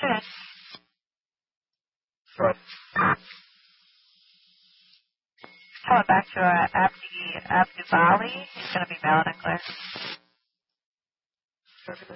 Coming back to Abdi Bali. He's going to be valid and clear.